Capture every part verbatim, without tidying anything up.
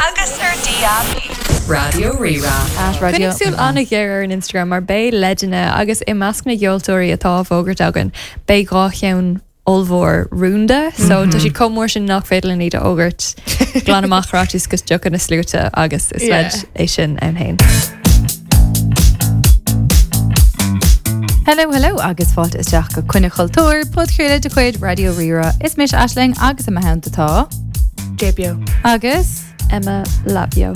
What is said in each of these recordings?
agus ar D A B. Radio Rira. Radio. Cynnig anna ggéir ar Instagram mar bé leidena agus i meascna geoltóirí atá fógart agan bé gácheann olmhór rúnda, so tá si comór sin nach féidir ní ógart glan amachrátis gus jogan na slúte agus is leid é sin an hain. Hello, hello, agus fáilte is deach go cuine chultúir, podcréile de chuid Radio Rira. Is mis Aisling agus am hand atá. Jébio. Agus Emma Labio.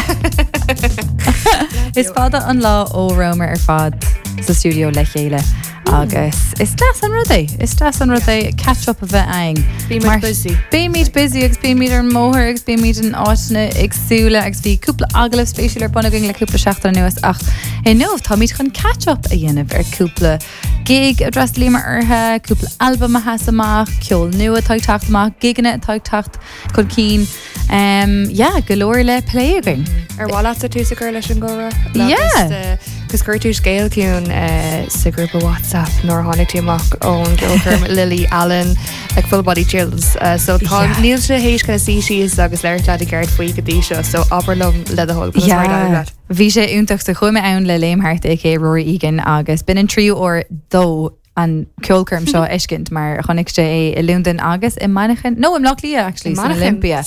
Is fada an lá ó Romer ar fad sa studio le chéile. Agus is das an rudé is das an rudé catch up a bheith aing bí mar busy bí míid busy agus bí míid ar móthir agus bí míid an áitna agsúla agus bhí cúpla agalah spéisiúil ar bunaging le cúpla seachtain nuas ach i nuamh tá míid chun catch up a dhéanamh ar cúpla gig a dras límar orthe cúpla album a heas amach ceol nua táid tacht amach giganna táid tacht chun cín um, yeah, galore le playing ar bhla sa tú sa gur leis an góra yeah gus gur tú scéal ciún sa grúpa WhatsApp nor hánig tú amach ón Gilcurm Lily Allen like full body chills uh, so tá níl se hééis gona sí síos agus leir le a gairt faoi go dtí seo so aberlum le a hol bhí sé úntaach sa chuime ann le léimthart ag é roií igen agus bin an tríú ó dó an ceolcurm seo eiscint mar chonig sé é i Lúndan agus i Manachin no im Loch Lia actually sa Olympia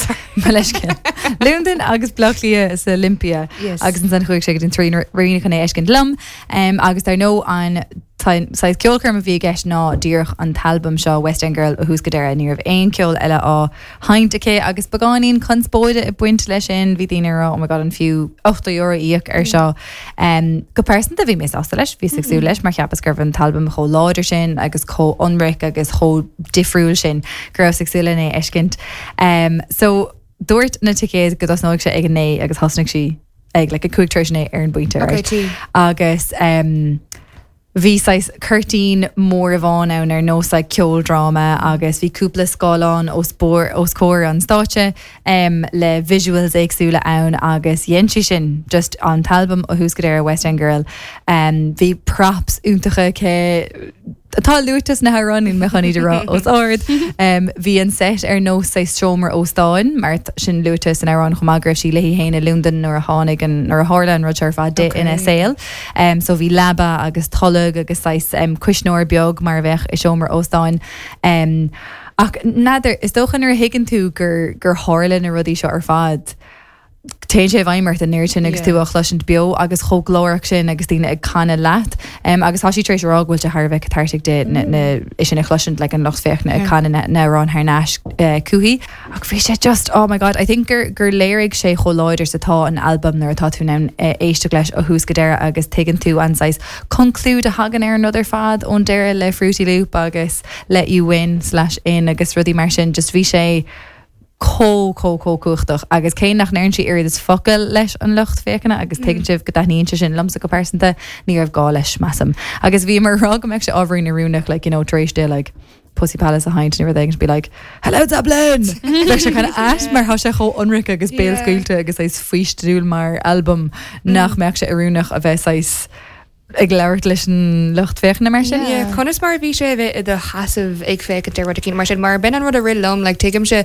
Lúndan agus Loch Lia sa Olympia agus an san chuig sé an trí riine chun é eiscint lum um, agus dar nó an Said ceolcurm a bhí gceis ná díoch an talbum seo West End Girl a hús go deire níor bh aon ceol eile á haintacé agus bagáín conspóide i buint leis sin bhí daoine oh my god an fiú ochta euro íoc ar seo um, go persan a bhí mé ásta leis bhí saú leis mar cheappas gur an talbum cho láidir sin agus có onric agus cho difriúil sin gur saúla é eiscint um, so dúirt na ticéad go nóigh sé ag an né agus hasnig si ag le a cuaigtréisné ar an buinte agus um, Bhí sais curtín mór a bháin ann ar nósa ceol drama agus bhí cúpla scáilán ó spór ó scóir an státe um, le visuals agsúla ann agus dhéantí sin just an talbum ó hús go ar West End Girl um, bhí props úntacha ce Tá luútas na running me chuní ra os ord um, bhí an set ar nó sé stromer ó stáin mar sin luútas an arán chumagra sí le héine Lúndan nó a hánig an nó a hála an ruir fa de ina saoil um, so bhí leba agus tolag agus sais um, cuisnóir beag mar bheith i seomer ó stáin um, ach nadidir is dóchan ar higann tú gur gur hála na rudí seo ar fad Téin sé bhaimart a neir sin agus tú a chluint bio agus choglóach sin agus tíine ag canna leat um, agus hasí trééis rághil a Harbheith tarrtaigh de is sin a chluint le an loch féchna a canna nárán haar náis cuaí ach bhí sé just oh my god I think gur gur léirigh sé choláidir satá an album nar atá tú ná éiste leis a hús go deire agus tuigann tú anáis conclúd a hagan ar another fad ón deire le Fruity Loop agus Let You Win slash in agus rudí mar sin just bhí sé có có có cuachtach agus cé nach neann si ar is focail leis an lucht fécanna agus tegann sibh go daníonn sin lumsa go persanta ní raibh gá leis massam agus bhí mar rag go meid se ábhrí na rúnach like you know trééis de like Pussy Palace a haint and everything to be like hello Dublin like she kind of ash mar how she go unrick agus bail scuilte agus is fuist dúil mar album nach meach se arúnach a bheith sais ag leirt leis an lucht féchna mar sin chunas mar bhí sé bheith de hasamh ag féic de rud a cín mar sin mar ben an rud a ri lom le tuigim se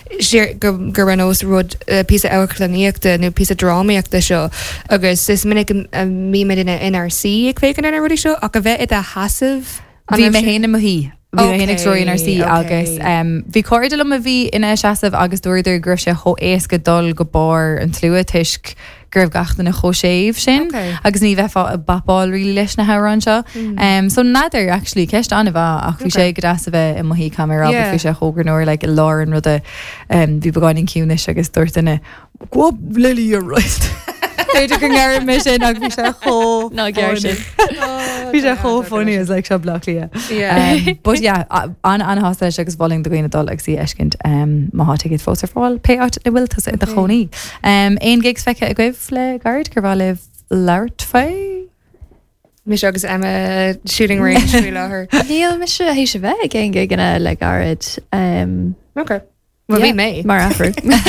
gur an os rud pí eachtaíochta nó pí dráíochta seo agus is minic mí me duine N R C ag féican ar rudí seo a go bheith i a hasamh bhí me héna mo hí Bhí hénig story in our sea agus bhí cordal am a bhí ina seasamh agus dúidir gur sé cho éas go dul go bar an tlua tuisc gurbh gachtain na choséimh sin agus ní bheitá a bapáil ri leis na herán seo so nadidir actually ceist anna bh ach bhí sé go as a bheith i mohí camera bhí sé choganúir le lá an rud a bhí beáin cúnis agus dúirtainna go lily ar roiist Féidir go ngeir me sin ag bhí sé cho ná ggéir sin Bhí sé cho funny is like se blach lia but yeah an an hasta agus bhling do gine dul ag sí eiscint má há tiid fós ar fáil pe áit i bhfuil a de choní éon gigs feice a gcuibh le gard gur bhá leh leirt fé mis agus Emma shooting range láthair níl mis se hé se bheith gé ganna le garid okay well bhí mé mar afra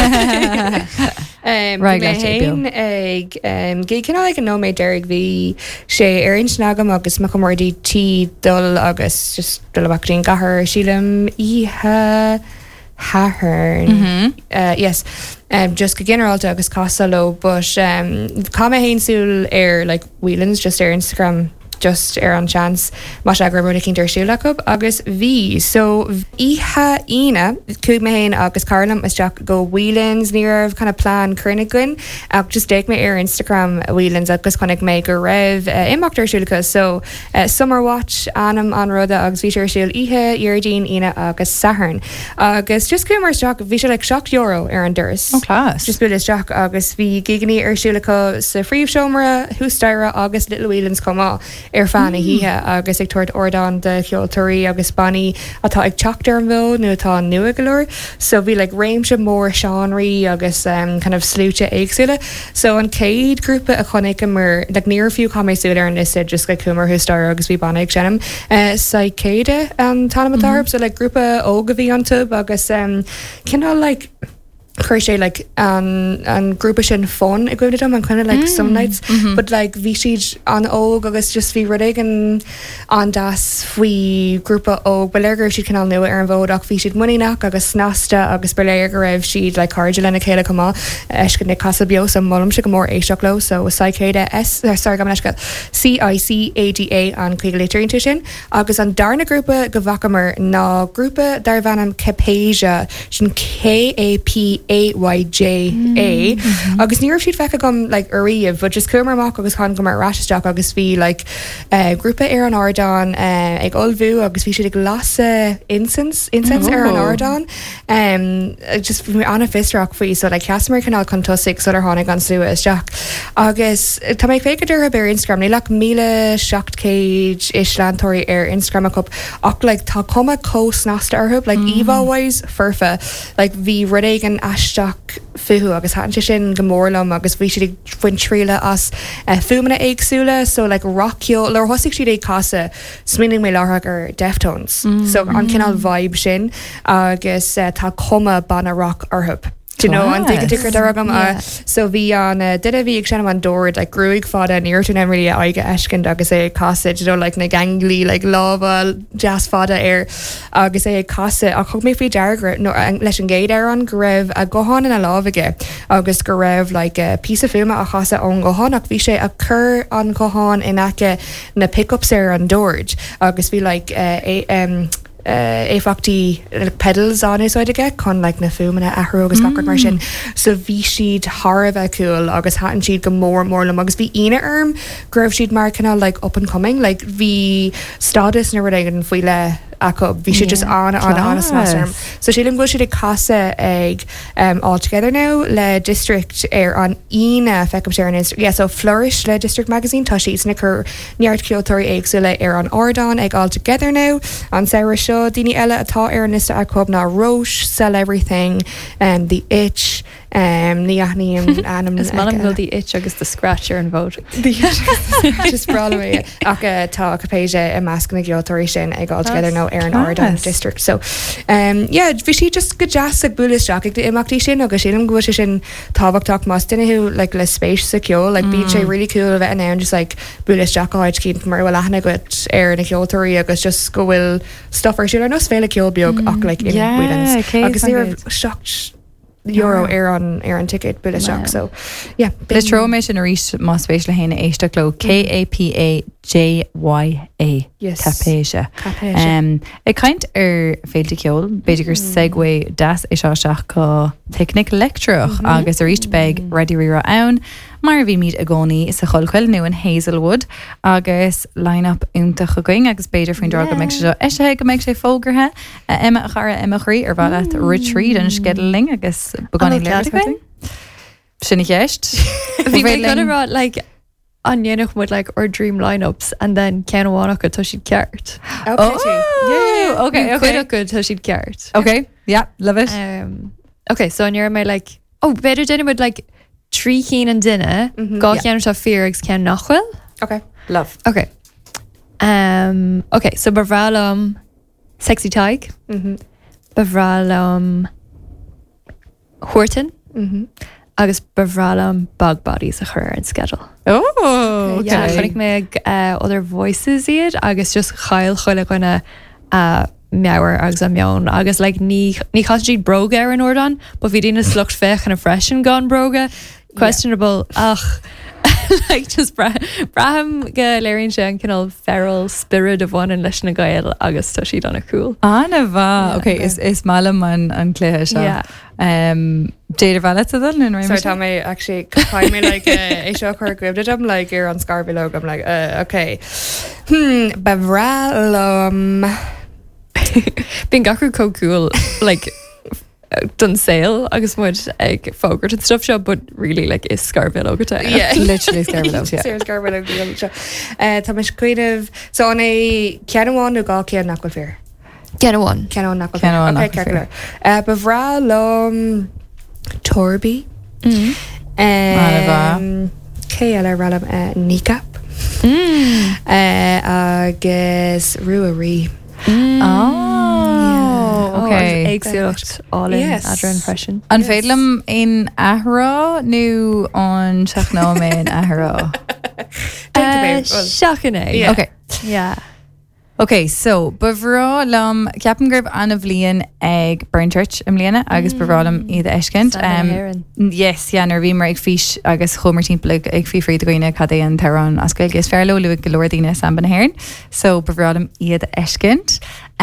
Right ag gé cinna le an nóméid deirigh bhí sé ar insnagam agus me mordí tí dul agus just dul bhaín gahar sílam ihe Hahern. Mm-hmm. uh, yes um, just go generalta agus Costello but um, com héinsúil ar like Whelans just ar Instagram just ar an chance mas a gur cinn siúla agus bhí so ihe ine cúg me héin agus Carlam is Jack go Whelans níor kind of plán chuinnig ach just déic me ar Instagram Whelans agus chunig mé go raibh uh, imachtar siúlacha so uh, summer watch anam an ruda agus bhí sé siúil ihe iardín ine agus Sahern agus just cúmar Jack bhí sé le seach euro ar an duras oh class just bu is Jack agus bhí giganí ar siúlacha sa phríomhseomra hústaire agus Little Whelans comá ar fanna hithe agus ag tuairt ordan de cheoltóirí agus banní atá ag teachtar an bhil nó atá nua goúir so bhí like réimse mór seanraí agus um, kind of slúte éagsúile so an céad grúpa a chonig mar like níor fiú chaméisúile ar an liste just like cumar hústar agus bhí banna ag senam uh, sa céide an talamatarb mm-hmm. so like grúpa óga bhí an tub agus um, cinál like chuir sé like an an grúpa sin fun i gcuide am an chuine like mm. some nights mm-hmm. but like bhí siad an óg agus just bhí rudig an an das faoi grúpa óg beléir siad cinál nua ar an bhód ach bhí siad muíach agus snasta agus beléir go raibh siad le cardide lena chéile comá eiscin na casa bio sa molm si go mór éisteach lo so saicéide S sorry go eisce C I C A D A an chuig literaí sin agus an darna grúpa go bhacamar ná grúpa dar bhanam Capésia sin K A P A Y J A mm-hmm. agus níor siad fecha gom like uíomh but just cumar amach agus chu go mar rasteach agus bhí like uh, grúpa ar an Ardán uh, ag olbhú agus bhí siad ag lasa incense incense oh. ar an Ardán um, just bhí anna fistrach faoi so like ceasmar canál chun tosig so ar tháinig an suas Jack agus tá méid féidir a bear Instagram ní le míle seacht céid islandtóirí ar Instagram a cup ach like tá cuma cós nasta arthub like mm. Eva-wise furfa like bhí rudig an isteach fuú agus háan sin gomórlam agus bhí siad faoin tríle as uh, fumanna éagsúla so like rockio le thosaigh siad é casa smíning mé láthach ar Deftones mm. so an cinál vibe sin agus uh, tá cuma banna rock arthub you know an take ticker daragam uh, so bhí an uh, did a bhí ag sin an dord like grúig fada níirtún em really aige eiscin agus é casa you know like na ganglí like lava jazz fada ar agus é casa a chug mé fao deagra no leis an géad ar an go raibh a gohan in a lábhaige agus go raibh like a pí a fuma a chasa an gohan ach bhí sé a chur an gohan in aice na pickups ar an dord agus bhí like uh, a, um, Uh, éfachtaí like, pedals an úsáidige chun like, na fumanna athú agus mm. mar sin so bhí siad Harbh cool agus hatan siad go mór mórlam agus bhí ine arm gribh siad mar canal like, up and coming like bhí status na ruig an foioi le acu bhí siad just an an an smasarm so sílim go siad ag casa ag um, altogether now le district ar an ine fecum sé an Instagram yeah, so Flourish le District Magazine tá siad na chur neart ceoltóirí éagsúla ar an Ardán ag altogether now an saoire seo daoine eile atá ar an lista a club ná Roche Sell Everything um, The Itch um, ní aithníim anam is manam bhfuil the itch agus the scratcher an bhód just brala ach tá capéise i measc na ceoltóirí sin ag altogether now ar an Ardán district so um, yeah bhí si just go jazz ag bulisteach ag imachtaí sin agus sin go sin táhachtach más duine like le spéis sa ceol like mm. bhí sé really cool a bheith an just like bulisteach áid cín mar bhfuil aithna go ar na ceoltóirí agus just go bhfuil stuff ar siúil nó féle ceol beag ach like in Whelans agus níor seacht euro ar an ar an ticket bu seach so yeah le troméis an ríis má spéis le héna éisteach lo K A P A J Y A Capéise I kaint ar féilte ceol beidir gur segway das é seo seach go technic lectroch agus a ríist beg ready rira ann mar bhí míad a gcónaí is a choilchuil nu an Hazelwood agus line-up úntaach a going agus beidir faoin dra go meid seo eistethe go meid sé fógarthe imime a chara imime chraí ar bhile retreat an skedeling agus buganí le sinna cheist bhí mé gannará like an dhéanach mud like or dream lineups and then ceanháach go tá siad ceart oh okay okay go tá siad ceart okay yeah love it um okay so an mé like oh beidir déine mud like trí cín an duine gá cean se feargus cean nachhfuil okay love okay um okay so bhrálam sexy taig mhm bhrálam Horton mhm agus bhrálam bug bodies a chur an schedule oh okay chunig mé other voices iad agus just chail chuile gona uh meabhar agus a meán agus like, ní ní cosí broga ar an ordan, but bhí dtíine slucht fech an a freisin gan broga questionable yeah. ach like just bra braham go léironn sé an cinál feral spirit of one in leis na gael agus tá siad anna cool. Anna bha, Yeah, okay, okay. is is malam an an cléthe seo. Yeah. Um, Jada Valette a dul in So tell me actually find me like uh, is your car gripped I'm like you're on Scarby I'm like uh, okay hmm bevralum Bhín gachar có cool like done sale agus muid ag fógurt and stuff shop, but really like is Scarville ogata. yeah literally scared of yeah. Sarah Scarby uh Tá mis cuiineh so an é ceanháin nó gá cean nach fear Get one. ceanháin nach Ceann nach fear bevralum Torby Mm. um cé eile ralam nícap Mm. agus ruaí. Oh, okay. Éagsúlacht all in Yes. adra impression. An félam in ahrá nó an seachnó mé in ahrá. Seachan é. Yeah. Okay. Yeah. Okay, so bhrá lam ceapan gribh anna bhliain ag Burnchurch am líana agus bhrálam iad eiscint. San Héireann. Yes, yeah, nar bhí mar ag fís agus chomer timppla ag fí frí doine cad é an tarrán ascail gus fearló lu go leirdaine San Ben Héireann, so bhrálam iad eiscint.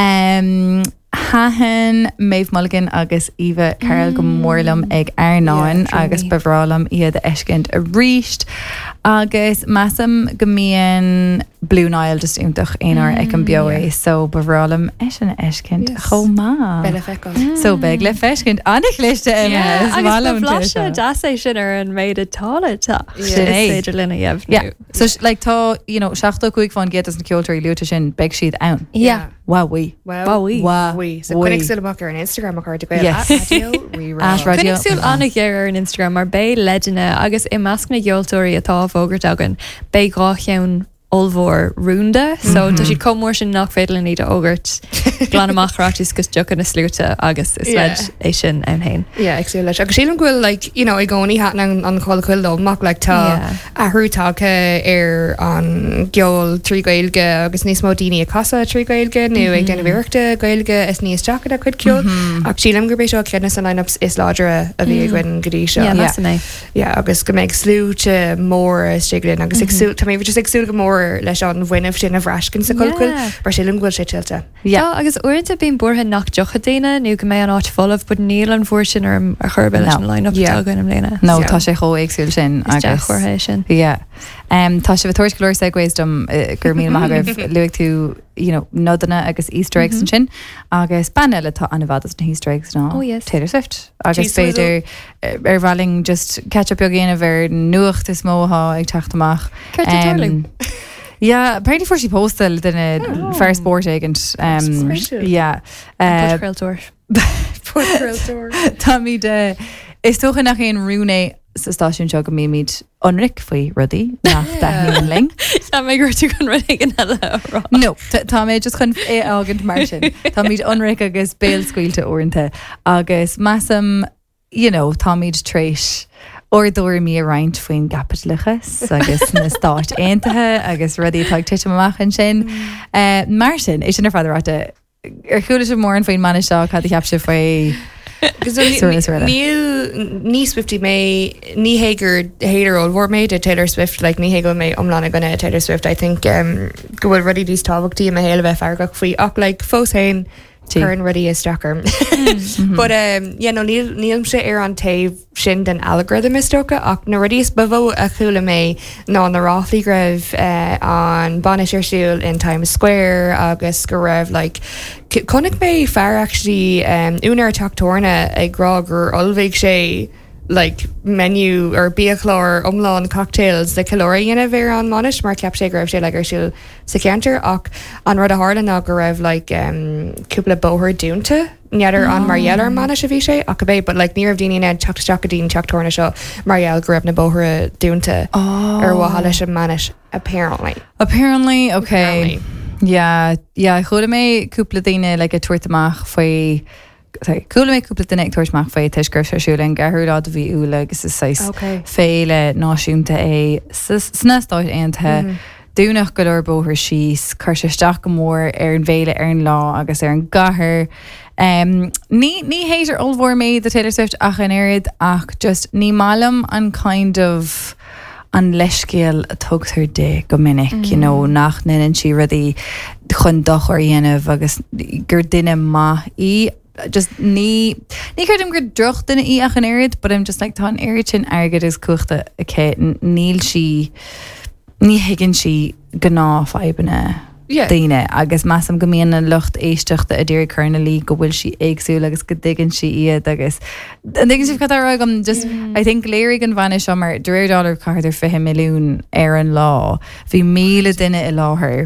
Um, Hahan Maeve Mulligan agus Eva Carol go mórlam ag Arnáin Yeah, agus truly. bhrálam iad eiscint a ríist agus massam gomíon Blue Nile just úntaach éonar ag an bio so bhrálam eis an eiscint Yes. chomá. Bella feicil. So beg le feiscint anna chléiste Yeah, Emma. agus ba bhlaise das é sin ar an méid atála tá. Sinné. Is féidir lena dhéobh Yeah. nú. So sh- like tá, you know, seachta cuaig fan get as na ceoltarí luúta sin beg siad ann. Yeah. Wow, we. Well, Báí. Wow. we. So we. cuinig still ar an Instagram a card to go Yes. at radio rerun. At radio. Cynnig siúil anna ggéir ar an Instagram mar bé leidena agus i measc na geoltóirí atá fógurt agan bé gá cheann olmhór rúnda, so tá si commór sin nach féidir in iad ógurt glan amachrátis gus jogan na slúta agus is Yeah. leid é sin an hain. Yeah, actually, like, agus sílim ghfuil, like, you know, I gcóí hat an an choil chuil dó, mach, like, tá Yeah. ahrútácha ar an geol trí gailge agus níos mó daoine a casa trí gailge, nó ag déanana bhíreachta gailge is níos teachad a chuid ceol. Ach sílim gur béisio ceadna san lineups is láidre a bhí gin godí seo. Yeah, Yeah. that's mé. Yeah, agus go méid slúte mór stiglinn agus agsú tá mé just agsú go mór leis an bhaineh sin a bhreiscin sa chuil Yeah. mar sílim ghfuil sé tiltte. Yeah. Tá, agus uirta bíon bortha nach jocha daine nu go mé an áit folamh, bud níl an bhór sin ar a churbe leis No. an line-up Yeah. agan am léna. No, Yeah. tá sé cho éagsúil sin Is deach agus. chuirtha sin. Yeah. Um, tá sé bh tuairt glóir segways dom uh, gur mí maithagah luigh tú, you know, nodana agus Easter eggs an sin agus ban eile tá anna bhadas na Easter eggs ná Oh, yes. Taylor Swift agus Cheese féidir uh, ar bhaling just catch up ag bhar nuacht is mótha ag teachtamach. Ceirte tarlú. Yeah, apparently for she postal den a fair sport agent. Um, Special. yeah. Uh, Putchrailtóir. Tommy de is tócha nach éon rúné sa stáisiún seo go míimiid anric faoi rudí nach daíon ling. Tá mé gur tú chun runig an heile rá. No, tá tá mé just chun é agant mar sin. Tá míid anric agus béalscuilte orinthe agus massam, you know, tá míid tréis or dúir mí a roiint faoin gapitlichas agus na stáit aontathe agus rudí tá tiite amach an sin. Uh, mar sin, é sin ar fáidirráte ar chuúla sem mór an faoin man seo cad ceap se faoi Sorry, sorry. Níl ní Swifty mé ní hégur héidir ó bhór méid a Taylor Swift, like ní hégil mé omlána gona Taylor Swift. I think um, go bhfuil rudí dís tábhachtí a héile bheith fargach faoi ach like fós hain Tí. chun rudí is stracar. But um, yeah, no, níl níl sé ar an taobh sin den algorithm is stocha ach na rudí is bhó a chuúla mé ná na ráflaí greibh uh, an Banish Siúil in Times Square agus go raibh like c- connic mé fear actually um, únar teachtorna ag grá gur olbhaigh sé like menu or bíachlár umlán cocktails the calóíana bhéir an manis mar ceap sé go raibh sé le gur siúil sa ceantar ach an rud a hálan ná go raibh like um, cúpla bóthir dúnta neadidir an margheall ar manis a bhí sé ach bé, but like níor bhdíine teachtasteach a dtíon teachtorna seo margheall go raibh na bóthir dúnta ar bhá leis an manis apparently. Apparently, okay. Apparently. Yeah, yeah, chuda mé cúpla daine le a tuairtamach faoi coolla mé cúpla duine ag tuairismach faoi teisgurh seisiúla garthúrá a bhí úla agus is seis Okay. féile náisiúnta é sna stáid aonthe dúnach go leor bóthir síos chuir seisteach go mór ar an bhéile ar an lá agus ar an gahar. Um, ní ní héidir olmhór méid the Taylor Swift ach an éad ach just ní málam an kind of an leiscéal a tugtar de go minic mm. you know, nach nanan si rudí chun doch ar dhéanamh agus gur duine ma í just ní ní chuirdim gur droch duine í ach an éad, but I'm just like tá an éad sin agad is cuachta ché níl si ní higann si gná faibanna Yeah. daine agus massam go míonna lucht éisteachta a dtíir chuna lí go bhfuil si éagsú agus go ddigann si iad agus an ddigann si catá agam just mm. I think léirigh an bhaine seo mar dúir dollar cartar fi milliún ar an lá bhí míle duine i láthair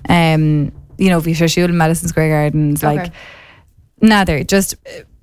um, you know, bhí sé siúil Madison Square Gardens okay. like nadidir just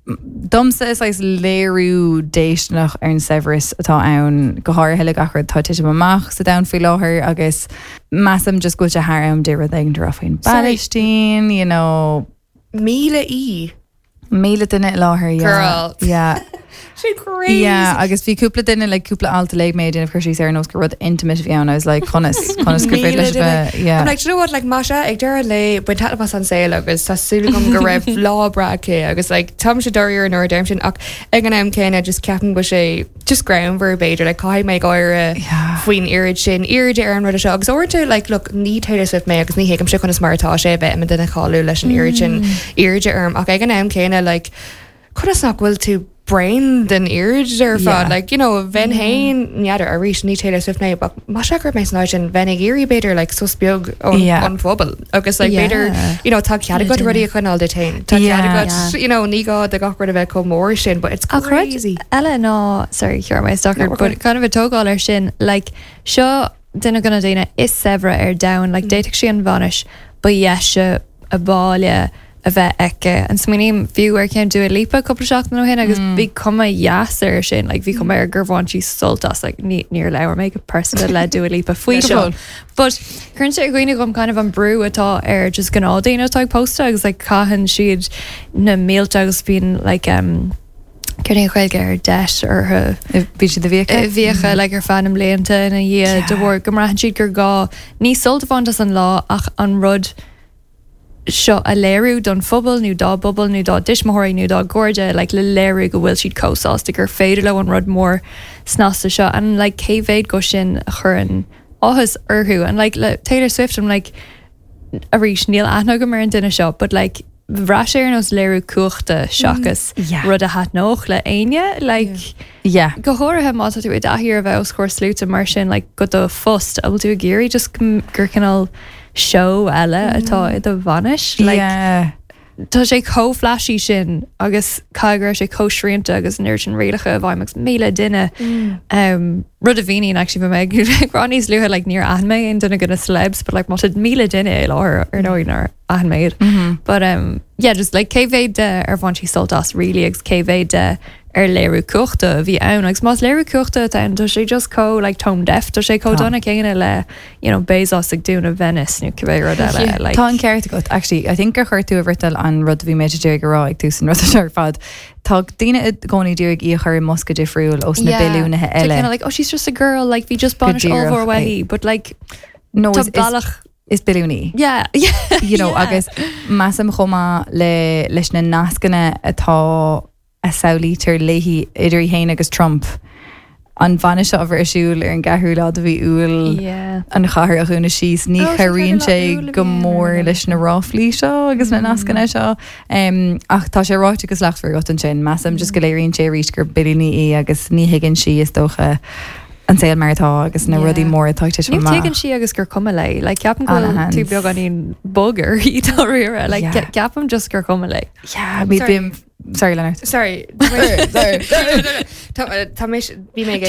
Dumsa is like léirú déisnach ar an Severus atá ann go háir heile gachar tá tiite amach sa down fao láthair agus massam just go a haar am de ag drofain Palestine, you know, míle í míle duine i láthair Girl. yeah She's crazy. Yeah, agus bhí cúpla duine le cúpla alta le méid in chuirsí ar nó go rud intimate bhí ann I was like conas conas go fé leis bheith yeah I'm like, you know what, like Masha ag deir le buin tata pas an saoil agus tá súla gom go raibh lá bracé agus like tam sé doir an ordaim sin ach ag an am céine just ceapan go sé just ground ver beidir like caiid méid gáire faoin irid sin irid ar an rud seo agus orte like look ní Taylor Swift mé agus ní héicem si chun smartá sé bit me duna cháú leis an irid sin irid arm ach ag an am céine like chunas nach bhfuil tú brain den irid ar fad like you know ven hain neadidir a rís ní Taylor Swift na but má se gur mééis ná sin vennig irí beidir like sos beag an fphobal agus like beidir you know tá cead go rudí a chunáil detain tá cead you know ní gá de gachar a bheith com mór sin but it's crazy eile ná sorry chuir mé stochar but kind of a tógáil ar sin like seo duine gona daine is severa ar down like déiteach sí an bhanis ba dhéise a báile a bheith ece an smuoinim fiú ar céim dú a lípa couple seach nó hin agus bhí cuma jaasar sin like bhí cuma ar gurháin sí soltas like níor leabhar méid go person le dú a lípa faoi seo but chun sé gcuoine gom kind of an brú atá ar just gná daine tá posta agus like caihan siad na mílta agus bhíon like um Ceirn chuilge ar deis ar bhí si de bhícha bhícha le ar fanam léanta ina dhé de bhór gomrahan siad gur gá ní soltaháintas an lá ach an rud seo a léirú don phobal nó dá bubal nó dá dismóirí nó dá gorde like le léirú go bhfuil siad cóáasta gur féidir le an rud mór snásta seo an like céhhéid go sin a chur an áthas orthú an like le Taylor Swift am like a rís níl aithna go mar an duine seo but like bhrá sé ar nos léirú cuachta seachas rud a hat nóch le aine like yeah go háirithe má tú i dahíar a bheith os chóir slúta mar sin like go do fust a bhfuil tú a géirí just gur cinál show eile atá i do bhanis tá sé có-flashy sin agus caigur sé có-sríanta agus nuir sin réalacha a bhaimach míle duine rud a bhíon actually bh meid gráníos luúthe le níor ahanméid in duna gona slebs but like má míle duine é láir ar nóí nar ahanméid but um yeah just like céhhéid de ar bhain sí soltas really agus céhhéid de ar léirú cuachta bhí ann agus más léirú cuachta an do sé just có like tom def do sé có donna céine le you know Bezos ag dún a Venice nu cibé rud eile like tá an ceirta go actually I think gur chuir tú a bhirtal an rud bhí méidir dúig gorá ag tú san rud ar fad tá daine gcóí dúig í chur mosca difriúil os na beúnathe eile like oh she's just a girl like bhí just banish over wahí but like no is is beúní yeah yeah you know agus massam chomá le leis na nascanna atá a saolítar léhí idir héin agus Trump an bhaine seo bharisiúil ar an gathú lá a bhí úil an chahar a chuúna síos ní chaíonn sé go mór leis na ráflí seo agus na nascanna seo ach tá sé ráite agus leachfar got an sin massam just go léironn sé rís gur bilíní í agus ní higann si is dócha an saoil martá agus na rudí mór atáte Ní tuigann si agus gur cuma lei le ceapan go tú beag an íon bogar í tá riire le ceapam just gur cuma lei mí bim sorry Leonard sorry tá mé bhí mé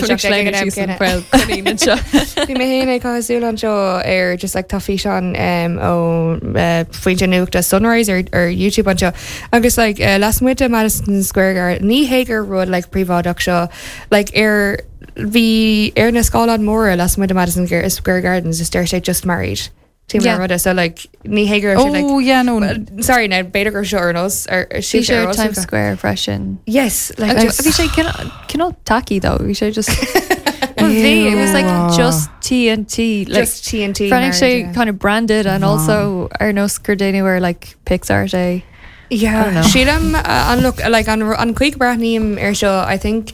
bhí mé héana cosú an seo ar just like taí an ó faointe nuachta Sunrise ar YouTube an seo agus like las muide Madison Square Garden ní hégur rud like príváach seo like ar bhí ar na scáán mór las muide Madison Square Gardens is deir sé just married Team yeah. Rudda, so like ní hégur oh like, yeah no uh, sorry now beidir gur seornos or she sure Times Square freshen yes like bhí sé cinál tacky though bhí sé just well, they, it was like just T N T like Just T N T Frank marriage, sé yeah. kind of branded and Wow. also ar nos gur déanamh like Pixar sé. I don't Yeah, know. Sheelam, uh, and look, like on on quick brathnium er show, I think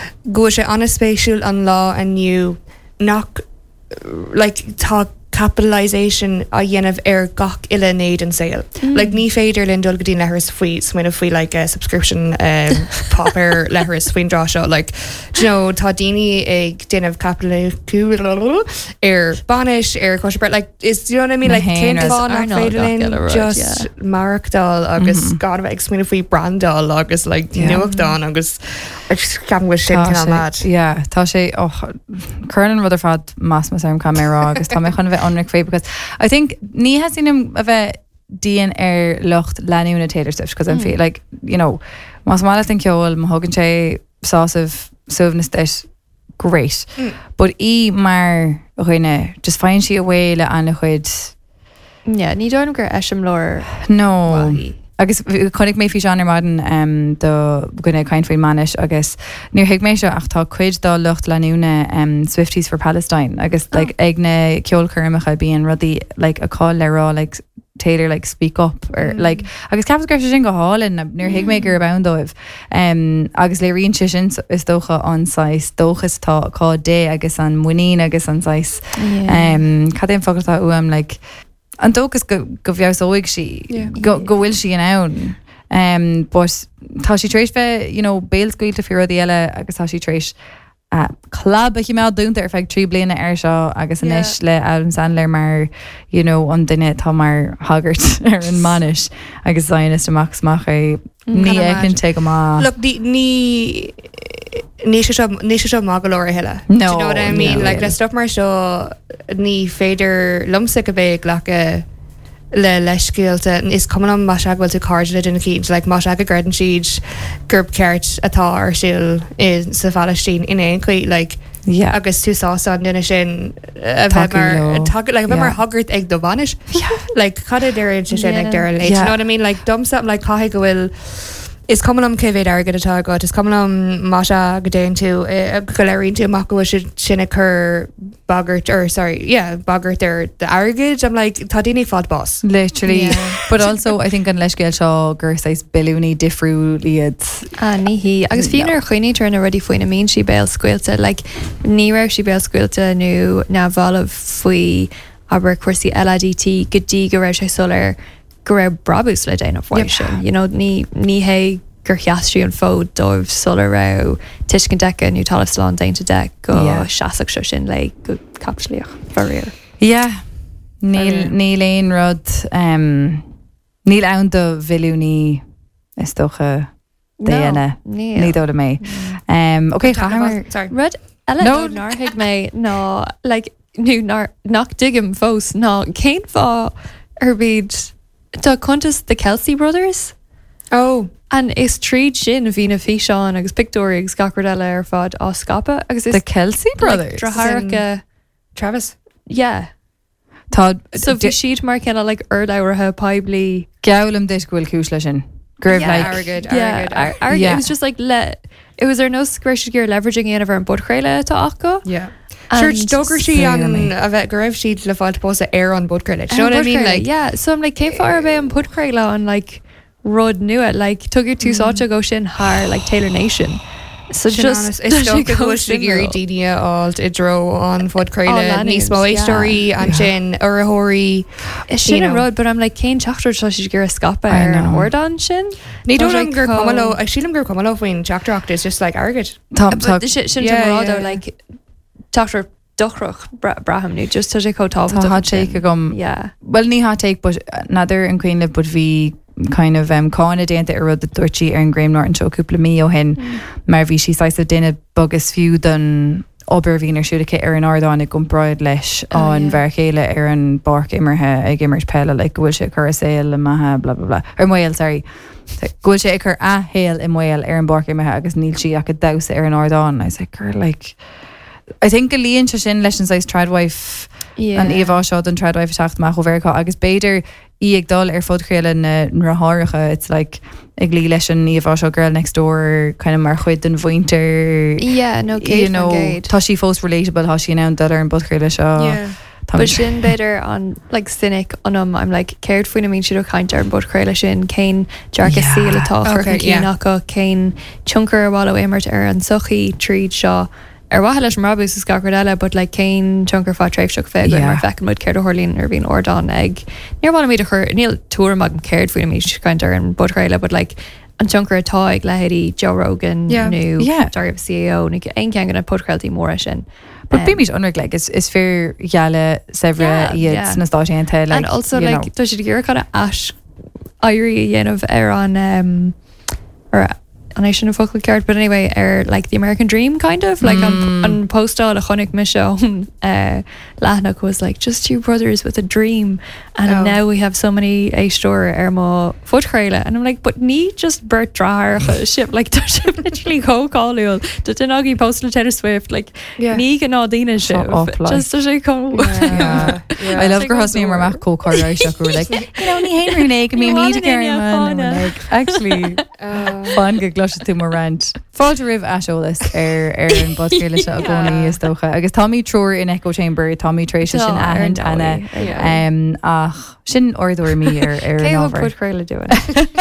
go she on a spatial on law and you knock like talk capitalisation a dhéanamh ar gach ile néad an saoil. Like ní féidir linn dul go dtí lethras faoi smuoine faoi like a subscription um, popper lethras faoin drá seo. Like, do you know, tá daoine ag déanamh capital ar banis ar cosisibre. Like, is, do you know what I mean? Like, Na cén héanaras. fá nach Arnold féidir gach linn ile rud, just marachdal agus gad bheith ag smuoine faoi brandal agus like Yeah. nuachtáin agus cam go sin Tá can sé- mad. yeah, tá sé chuan rud ar fad más mas arm camera agus tá mé chun bheith anric fé because I think ní has seen a bheith díon ar locht leanúna Taylor Swift because I'm feel like, you know, más mála an ceol má thugann sé sásamh suamhnas deis great. But í mar chuine just fáin si a bhfuil an chuid Yeah, ní dónam gur eisiom lór no. wahi. Agus chunig mé fi sean ar maden um, do gona caiin faoin manis agus níor hiic mé seo ach tá cuid dá lucht leúna um, Swifties for Palestine agus like, ag na ceolcurmacha bíon rudí like, a call le rá like, Taylor like, speak up or, mm. like, agus cap gur sin go hálinn níor hiic mé gur bandóibh um, agus le rion sin is dócha anáis dóchas tá cá dé agus an muín agus anáis Yeah. um, cad éon fogtá uam like, an dógus go go bheas óig si Yeah. go go bhfuil si an ann um, but tá si trééis bheith you know, béalscuilte fi ruí eile agus tá si trééis uh, club a chiá dúnta ar feag trí bliana ar seo agus an Yeah. isis le Adam Sandler mar you know, an duine tá mar hagart ar an manis agus zaonas amachsmach é ní Kinda écinn mad. te go má Look, the ní ní sé seo ní sé seo má go leir heile. No, Do you know what I mean? no, Like, really. le stop mar seo ní féidir lumsa go bhéh lecha le leiscéalte is cum an más ahfuil tú card le duna cíd, like más aga garden siad gurb ceart atá ar siúil is sa Palestine in éon chuí, like yeah. agus tú sása an duine sin a bheith Takeú mar leo. tag- like, a bheith mar Yeah. hagart ag do banis. Like, cad é déir sin Yeah. ag deir leit. Yeah. You know what I mean? Like, dom something like caithfidh go bhfuil is cum am céhéad agad atá go, is cum am máise go déon tú eh, go leiríonn tú amach go sin sinna chur bagart, or sorry, yeah, bagart ar the agad. I'm like, tá daoine fad boss. literally Yeah. but also I think an leiscéil seo gur sais bilúní difriúliad Ah, ní hí. Agus fion ar chuoine tar na rudí faoine mín si béal scuilte, like, ní raibh si béal scuilte nó ná bhalah faoi aber cuasaí L I D T go dtí go raibh sé solar go raibh brabús le déanamh bhaid Yep. sin. You know, ní ní hé gur cheasrí an fód dóibh solar ra tuiscin decha nó talamh slán dainte de go Yeah. seaach seo sin le go capslíoch farir. yeah níl Fair. níl éon rud um, níl ann do bhilúní is docha déana ní ní. dóda mé um, ok chahamar Sorry. Rud eile No. nó nárthaigh mé ná like nó nar- nach digim fós ná céim fá ar bíd tá contas the Kelsey Brothers Oh, an is tríd sin a bhí na fi seán agus pictóí agus gacard eile ar fad á scapa agus is the Kelsey brothers Draharacha Travis. yeah tá so bhí siad mar cinna like ardabhartha peblií gelam deis gohfuil cúis lei sin Gribh Yeah. like Arrogant, yeah arrogant. ar- ar- Yeah. it was just like le it was there no squishy gear leveraging any of our budcréile tá aco Yeah. Sure, And stoker she an Fairly. a bheith go raibh siad le fáilte posa air an bud credit. You know what I mean? Like, yeah so I'm like came for ar bheith an budcréile an like rud nua like tugir tú sáte go sin haar like Taylor Nation so Sin just honest, it's stoker go sigiri díine ált i dro an fud All credit lanius, níos mó yeah. éistóí an sin ar a hóirí. is sin you a know. rud but I'm like céin teachtar tá si gur a scapa I ar an know. ordan sin Ní Tá dó sé an gur có- cumlo, ag sílam gur cumlo faoin Jackdracht is just like argid. tá but tá the shit sin Yeah, yeah, yeah. like teachtar dochrach bra- braham nu just tá sé có tá hot take a gom yeah well ní hot take but nadir an cuioine bud bhí kind of um, cáinna déanta ar rud a dúirtí ar an Graham Norton seo cúpla mí ó hen mar bhí sí sáis a duine bogus fiú don obair hín ar siúdacha ar an ardáin ag gomráid leis Oh, an yeah. bhar chéile ar an barc imirthe ag immert pelle le bhfuil sé chur a saoil le maithe bla bla bla ar mil sorry gúil sé ag chur a héal i mil ar an barc imirthe agus níl si ach a dasa ar an ardáin I was like gur like I think go líonn se sin leis an sais tradwife an éomhá seo an tradwife teachach go bhhará agus beidir í ag dul ar fudchéile na ratháiricha it's like ag lí leis an íomhá seo girl next door kind of mar chuid den bhainter yeah no you know tá sí fós relatable tá sí ná dar an budchéile seo but sin beidir an like cynic anm I'm like cared faoin mín siad chaint ar bud chréile sin céin dearcha síle tá chuach go céin chuncar bhá émart ar an sochaí tríd seo ar bhaile leis mrabús is gacard eile, but like céin chuncar fá tréh seach fé mar fecin mud céir hurlín ar bhín ordán ag níor bhna míad a chur níl túair mag an céird faoin mí chaint ar an bud chréile, but like an chuncar atá ag lehéirí Joe Rogan nó Darb C E O nig ein cean gan podcréiltí móra sin. But bí mis unreg like is is fair geale sevre iad na stáisianta like and also like tá si gur kind of as airí dhéanamh ar an um or an é sin a focal ceart, but anyway ar like the American Dream kind of like mm. an, an postal a chonig mis uh Lathnach was like just two brothers with a dream and oh. now we have so many a store ar má fudchréile and I'm like but ní just Bert Drar ship like tá ship literally go callúil do den agí postal Taylor Swift like ní gan nádíine ship just to say come I love gur hosní mar mach có choir seach like you know ní Henry Nag mí mí Gary actually fun go gluise tú mar rant fáilte rih eolalas ar ar an bodcéile se a gcónaí is dócha agus Tommy Trour in Echo Chamber Tommy Trace sin ahand ana um, ach sin orúir mí ar ar an ábhar chréile doing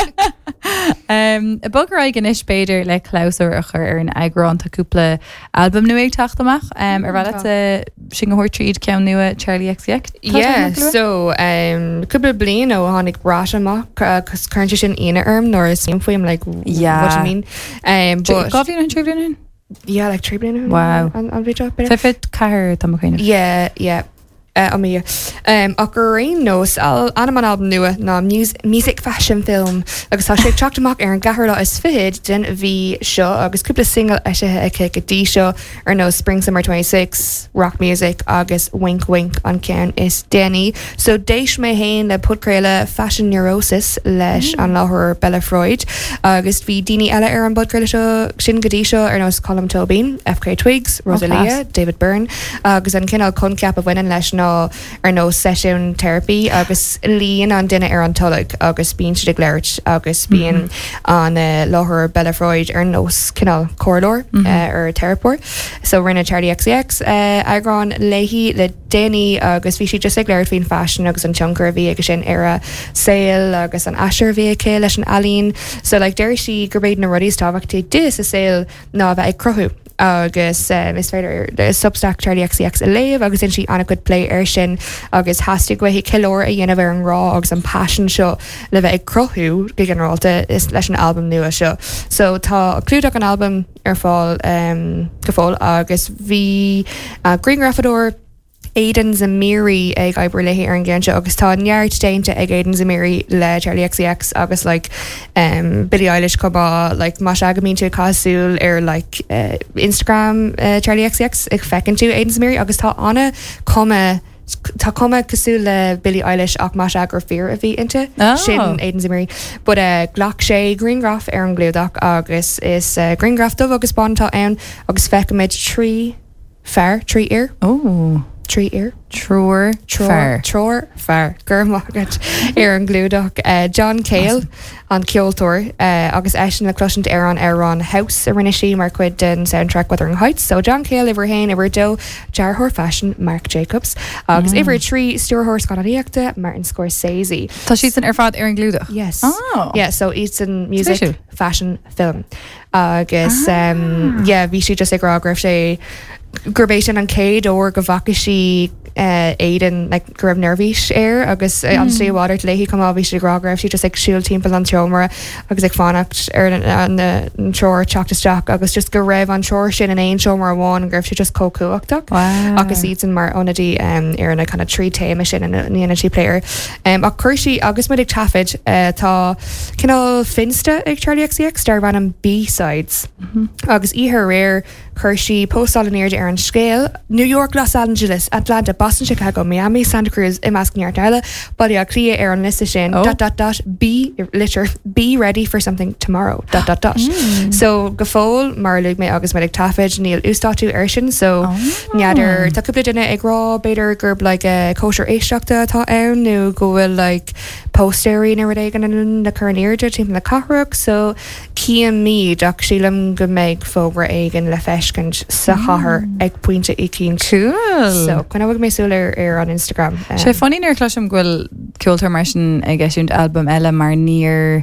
um, a bogur ag an is beidir le clásúir a chur ar an agrán taúpla album nu ag taachtamach um, ar bhile sin gohoir tríd cean nua Charlie X C X yeah so um, cúpla blian ó tháinig brás amach cos chuinte sin ina orm nóir is sim faoim like yeah what do you mean um, but Gofín an tríblian yeah like tríblian wow an an bit up fit cair tamchéine yeah yeah Uh, um, um, ach gur réon nós anam an album nua ná music fashion film agus tá sé teach amach ar an gahar lá is fid den bhí seo agus cúpla single eisithe ag go dtí seo ar nó Spring Summer twenty-six rock music agus wink wink an cean is Denny so déis mé hain le pudcréile fashion neurosis leis mm. an láthir Bella Freud agus bhí daoine eile ar an budcréile seo sin go dtí seo ar nó Colm Tobin F K Twigs Rosalia oh, David Byrne agus an cinál conceap a bhainean leis ná ar nó session therapy agus líon an duine ar an tuladh agus bíon si ag leirt agus bíon an láthir Bella Freud ar nós cinál corridor ar therapor so rinne Charlie X C X agrán léhí le déine agus bhí si just ag leirt hín fashion agus an chuncar bhí agus sin ar a saoil agus an asir bhí cé leis an alín so like deir si gur béid na rudí táhachtí dis a saoil ná bheith ag cruthú agus um, is féidir the Substack Charlie X C X a léamh agus in si anna good play air sin agus hasú go hí cilóir a dhéanamh ar an rá agus an passion seo le bheith ag crothú go generalta is leis an album nua seo so tá clúdach an album ar fáil um, go fáil agus bhí uh, Green Graffador Aidan Zamiri ag oibre leihí ar an gceanse agus tá neart déinte ag Aidan Zamiri le Charlie X C X agus like um, Billie Eilish cobá like más agamín tú cosúil ar like uh, Instagram uh, Charlie X C X ag fecinn tú Aidan Zamiri agus tá anna cuma tá cuma cosú le Billie Eilish ach más agur fear a bhí inte oh. sin Aidan Zamiri but uh, ghlach sé Greengraph ar an gluúdach agus is uh, Greengraph dubh agus bantá ann agus fecimid trí fear trí ear oh trí ear Troir Troir Troir fear gur mágad ar an glúdach uh, John Cale awesome. An ceoltóir uh, agus eisian le cloisiint ar an ar an house a rinne sí mar cuid den soundtrack Wuthering Heights so John Cale iwwer hain iwwer do Jarhor fashion Marc Jacobs agus mm. iwwer trí Stewart Scottíachta Martin Scorsese Tá si an ar fad ar an glúdach yes oh. yeah so it's an music Special. fashion film agus ah. um, yeah bhí si just ag rágrah sé gurbéis an céad ó go bhacha si uh, éan like, gur raibh nervhís air agus mm. an slíháidir léhí cum bhí si rágrah si just ag siúil timp an teomara agus ag fánacht ar an seoir teachtasteach agus just go raibh an seoir sin an éon seomar bháin an gguribh si just cócúachach wow. agus iad an mar onadí um, ar an kind of trí téime sin in the energy player um, ach chuirsí agus mud ag tafid uh, tá cinál finsta ag Charlie X C X dar bhan an B-sides mm-hmm. agus ihe réir chuirsí postálaníir ar an scéal New York, Los Angeles, Atlanta, Boston, Chicago, Miami, Santa Cruz, i measc neart eile, body a clia ar an liste sin Oh. dot dot dot be litter be ready for something tomorrow dot dot dot. So go fóil mar luigh mé agus mé tafid níl ústatú air sin so neadidir tá cúpla duine ag rá beidir gurb le kosher éisteachta atá ann nó go bhfuil like postéirí na rud éigen na chunéirde tí na carach so cían míad ach sílam go méid fógra éigen le feiscint sa chathair ag puinte i cín Cool. so chuna bhfuil mé súlir ar an Instagram. Um, sé fanní ar chluisiim ghfuil ceoltar mar sin ag eisiúnt album eile mar níor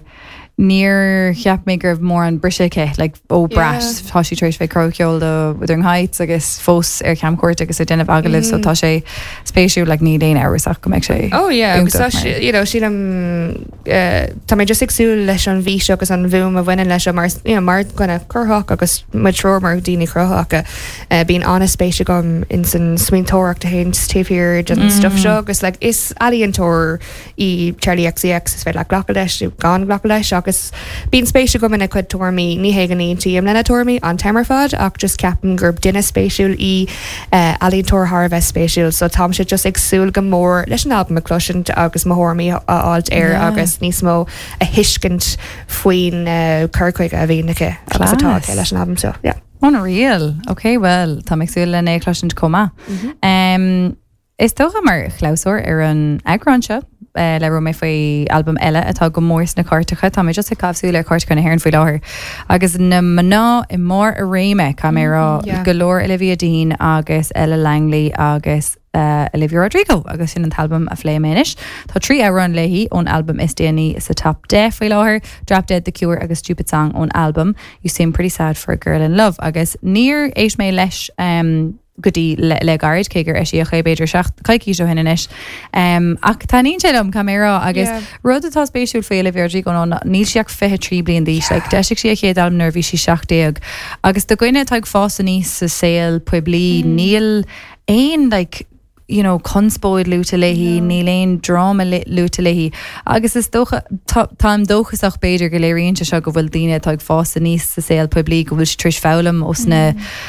níor cheap mé gurbh mór an briseice le ó bras tá sí trééis fé croceol do Wuthering Heights agus fós ar camcuirt agus a denmh agalibh so tá sé spéisiú le ní déon áach go meid sé. Oh yeah, agus Úntaach tá mar. si- you know, sílam uh, tá mé just agsú leis an bhí agus an bhúm a bhainein leis mar you know, mar gona churthach agus matró mar daoine chruthach uh, bíon anna spéise gom in san smíntóireachta hain tíhir an stuff seo agus like, is alíontóir í Charlie X C X is fé le ghlacha leis gan ghlacha leis agus bíon spéise gom ina chud tuairmí ní hégan íon am lena tuairmí an tamar fad ach just ceapan gurb duine spéisiúil í uh, alíontóir Harbheith spéisiúil so tá sé just agsúil go mór leis an album a cloisiint agus mahormí áilt air Yeah. agus níos mó a hiiscint faoin uh, curcuig a bhínacha agus atá Class. leis an album so yeah. On real. Okay, well, tá ag súil le éclaint comma. Um, is tócha mar chláúir ar an agranse uh, le ro mé faoi album eile atá go mórs na cartacha tá mé just a cabhsú le carta chuna hhéann faoi láthir. Agus na maná i mór a réime cá mé rá yeah. golóir Olivia Dean agus Ella Langley agus uh, Olivia Rodrigo agus sin an album a phléiméis. Tá trí ára an léhí ón album is déanaí sa top de faoi láthir, Drop Dead, The Cure agus Stupid Song ón album. You Seem Pretty Sad for a Girl in Love agus níor éis mé leis um, gotí le, le garid cégur eisi a chéibéidir seach caiicí seo hinna is. Um, ach tá níon séadm camera agus Yeah. rud atá spéisiúil féile bhéirdí go ná níl siach fethe trí blion dís, le deisiigh si a chéad alm nervhí si seach déag. Agus do goine taag fása níos sa saoil puiblí níl éon like you know, conspóid lúta leihí, ní léon drama lúta leihí. Agus is dócha, táim dóchasach beidir go léiríonn se go bhfuil daine táag fása níos sa saoil puiblí go bhfuil si tris fálam os na,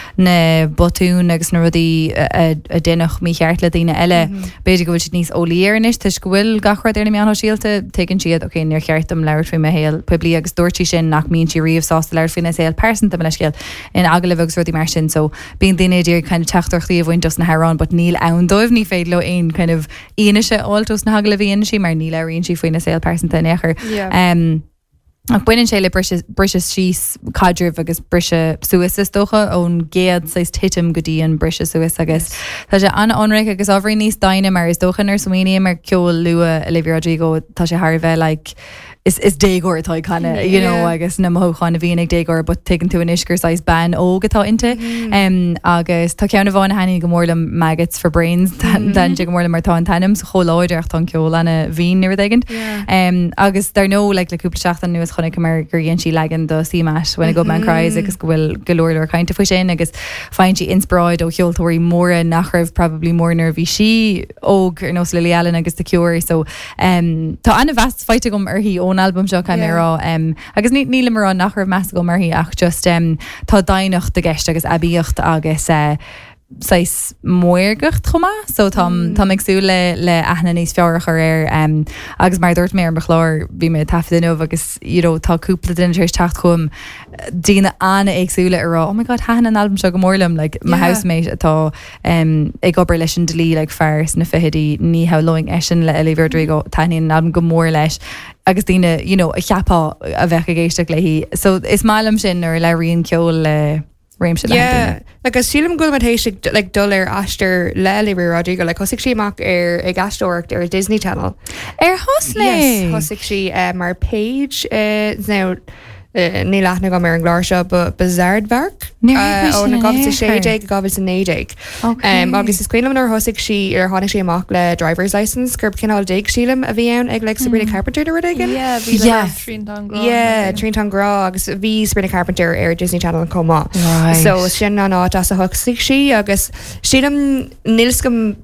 na botún agus na rudí a, a dénach mí cheart le daine eile beidir go bhfuil si níos ólíarnis, tuis go bhfuil gachar ar na meanna síalta tegann siad, ok, níor cheartam leir fao héal puiblí agus dúirtí sin nach míonn si riomh sásta leir fao na saoil persanta le scéal in agalibh agus rudí mar sin, so bíon daine idir kind of teachtarchtaí a bhain just na Harán, but níl ann dóibh ní féad le aon kind of íanaise áltos na hagalibh íon si mar níl aíonn si faoin na saoil persanta nechar. Yeah. Um, ach buineann sé le brise síos cadrih agus brise suas is dócha ón géad sais titim go dtí an brise suas agus tá sé an anric agus ábhrí níos daine mar is dóchan ar Sweeney mar ceol lua Olivia Rodrigo tá sé Harbheith like is is dégor atá chana you know Yeah. agus na mochán a bhíon ag dégor but taken tú an isgur sais ban ógatá inte um, agus tá ceanna bháin hanig go mórlam maggots for brains dan go mórlam mar tá an tanim so choláideach tá ceol anna bhín nuair daigen um, agus dar nó like le cúpla seachtain nuas chunig mar gur dhéon si legan do símas when I go man cries agus go bhfuil golóir caiinte faoi sin agus fáin si inspráid ó cheoltóirí móra nach raibh probably mór nervhí si óg ar nó Lily Allen agus The Cure so um, tá anna bheast feite gom arthaí ón album seo cai mérá um, agus ní níla mar an nach raibh meas go marthaí ach just um, tá dainocht de gceist agus abíocht agus uh, sais muirgacht chuma so tam tam agsú le le aithna níos fearach ar air um, agus mar dúirt mé ar bachlár bhí mé tafainmh agus you know, tá cúpla den éis techt chum dína anna agsúla ará oh my god hahan an album seo go mórlam like, my Yeah. housemate atá um, ag obair leis an delí like, fairs na fihidí ní ha loing eisian le Olivia Rodrigo taíon an album go mór leis agus dína you know, a cheapá a bheith a géisteach le hí so is málam sin ar leiríonn ceol le réim se Yeah, like as sílam go hééis like dul ar astar le Olivia Rodrigo, like hosig si amach ar ag astóirt ar Disney Channel. ar hosla Yes, hosig si uh, mar page uh, now uh, ní lethna go mar an gláir seo but Bizardvark Ní raibh ó na sin gabhas a éair. séideig gabhas a néideig. Okay. Um, agus is cuilam ar hosig si ar tháinig si amach le driver's license gurb cinál déag sílam a bhí ann ag le Sabrina Carpenter ar again. Yeah, bhí Yeah. le Trín Don Grá. Yeah, Trín Grá agus bhí Sabrina Carpenter ar Disney Channel an comá. Right. So sin an áit as a thugsaigh si agus sílam níls gom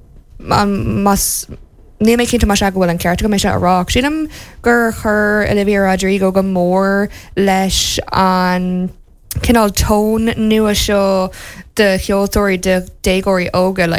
an mas ní mé cinnta mas a bhfuil an ceart go mé se arách. Sílam gur chur Olivia Rodrigo go mór leis an cinál tón nua seo de cheoltóirí de dégóirí óga like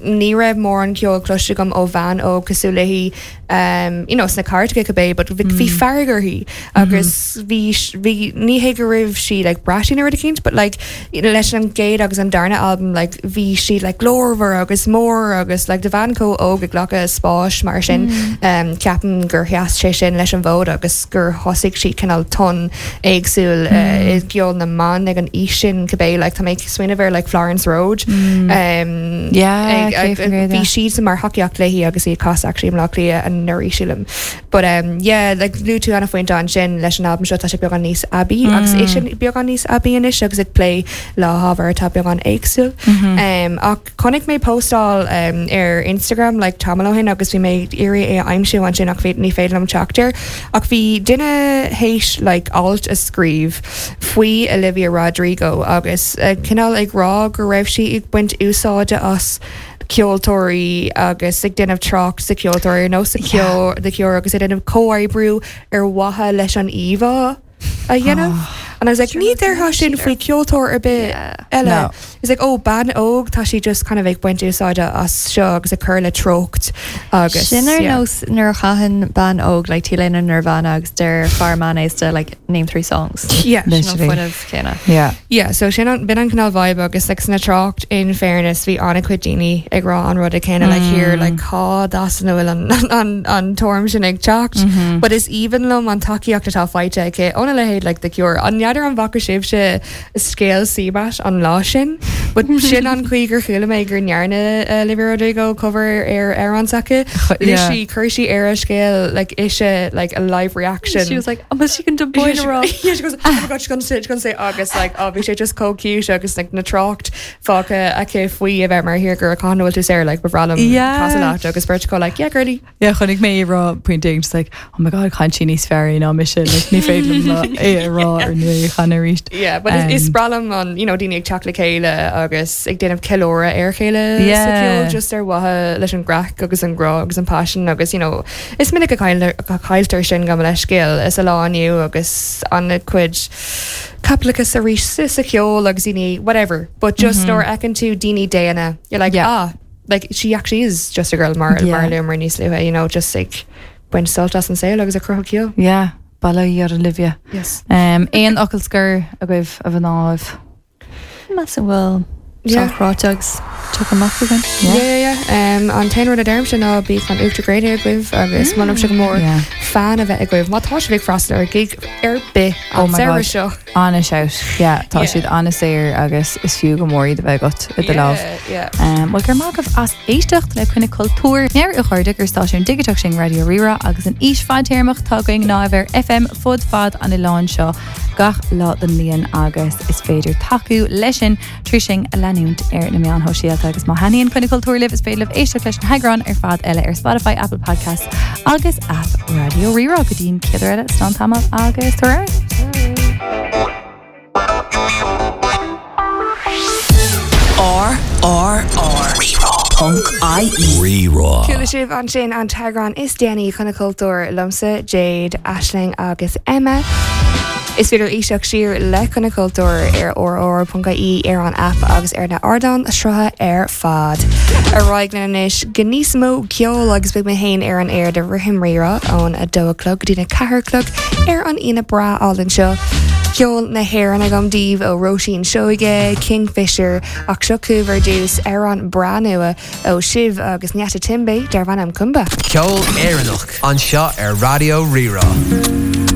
ní raibh mór an ceol cloiste gom ó bhean ó cosú le hí um, you know, sna cart go go bé, but bhí fergar hí agus bhí ní hé go raibh si like brasí na cinint, but like you know, leis an géad agus an darna album like bhí si like glórhar agus mór agus like de bhean có ó go ghlacha spáis mar sin um, ceapan gur heas sé sin leis an bhód agus gur thosaigh si cinál ton éagsúil uh, i gceol na man ag an is sin go bé like tá méid swinine bhar like Florence Road Mm. um, Yeah, ag- ag- céim ag- go bhí siad sa mar hoceach léhí agus í cos actually am lách lia an nuirí sílim but um, yeah like lú tú anna foin an sin leis an album seo tá sé beag an níos abí agus é sin beag an níos abí inis agus ag play lá hábhar tá beag an éagsú um, ach connic mé postáil um, ar Instagram like tamhin agus bhí méid iri é aimimsú an sin ach fé ní féidir am teachtar ach bhí duine héis like alt a scríb faoi Olivia Rodrigo agus uh, cinál ag rá gur raibh si ag buint úsáide as ceoltóirí agus ag denmh trocht sa ceoltóirí nó sa ceol de ceor agus é denmh cóirbrú ar watha leis an omha a dhéanamh and I was like ní ar há sin faoi ceoltóir a bit eile No. it's like oh ban óg tá si just kind of ag buint úsáide as seo agus a chur le trocht agus Sinnar yeah. nos nar chahan ban óg like tílén an Nirvana agus der farman is to like name three songs. yeah Literally. Sin of céna. Yeah. Yeah, so sin an bin an canal vibe agus like na trocht in fairness vi anna cuidini ag rá an rud a kinda like here like cá das na bhfuil an an an torm sin ag techt but is even lom an takeíocht atá feite ke ona le héad like the cure an neadidir an bhaca sibh se scéal síbas an lá sin but sin an chuigur chuúla mé gur nearna uh, Olivia Rodrigo cover ar ar an sace Yeah. Lishi chuirsí ar a scéal like isise like a live reaction She was like, oh, but she can do boy yeah, wrong. she, yeah, she goes, oh my god, she's gonna say, she's gonna say August, like, oh, she just co cute, agus like na trocht, fuck a a ke fui of mar here, girl, con will to say like, with Ralum, Yeah. Casalat, agus Birch go like, yeah, girly, Yeah, chunig mé rá pointing just like, oh my god, can she níos fearí ná mission like ní féidir é rá ar nu chana ríist. yeah, but um, it's, it's Ralum on, you know, dini ag chocolate Kayla, agus ag den of Kelora air Kayla, Yeah. just ar waha leis an grach, agus an grog, agus an passion, agus you know, it's minnig a kailter a kailter sin gam leis scéal, is a lá aniu, agus an a quid. Caplicus a rí sisiciol agus dini whatever but just mm-hmm. or ekin to Dini Diana you're like Yeah. ah like she actually is just a girl Mar Yeah. Marley Mar Nislewa you know just like when saltas and say agus a croch kill Yeah, balla ar Olivia. yes Um, Éon ocailsgur a goibh a bh náibh. Mass well. Yeah. Rotugs took them off again. yeah yeah yeah um an tenor the derm sin I'll be fan ultra great with agus one of sugar more Yeah. fan of it with what Tosh Vic Frostler gig air bit Oh on my Sarah God. show Anna shout. Yeah, tá Yeah. siad anna séir agus is fiú go mórí de bheith got i de láh. yeah Um, well gur mágah as éistecht le chuine cultúr neir a chuirde gur stáisiún digiteach sin Radio Rira agus an is fadtéirmach tágaing náibhar F M fud fad an i láin seo gach lá den líon agus is féidir taú leisin trísing a leúnt ar na meán hoisialta agus má haíonn chuine cultúr libh is féileh éiste leis an heagran ar fad eile ar Spotify, Apple Podcast agus app Radio Rira go dtíon ciidir eile stán tamil agus tuair. R R R Punk I E Rerá. Cúla sibh an sin an teagran is déanaí chuna cultúr lumsa Jade, Aisling agus Emma. Is féidir isteach siar le chuna cultúr ar or.í ar an app agus ar na ardan srutha ar fad. A roiig na inis gníosmó ceol agus big me hain ar an air de rihim rira ón a dóclog dína caharclog ar an ina bra álan seo. Ceol na hair an agam díomh ó Roisin Seoige, Kingfisher ach seo cúver dús ar an bra nua ó sibh agus neata timbe dar bhanam cumba. Ceol éireannach an seo ar Radio Rerá.